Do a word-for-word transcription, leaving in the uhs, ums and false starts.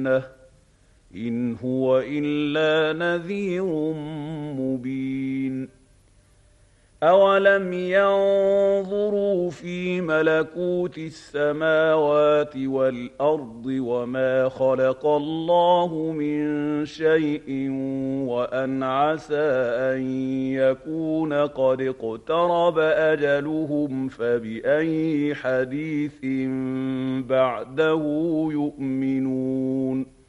الْجَنَّةِ إِنْ هُوَ إِلَّا نَذِيرٌ مُّبِينٌ أَوَلَمْ يَنظُرُوا فِي مَلَكُوتِ السَّمَاوَاتِ وَالْأَرْضِ وَمَا خَلَقَ اللَّهُ مِن شَيْءٍ وَأَنْ عَسَىٰ أَن يَكُونَ قَدِ اقْتَرَبَ أَجَلُهُمْ فَبِأَيِّ حَدِيثٍ بَعْدَهُ يُؤْمِنُونَ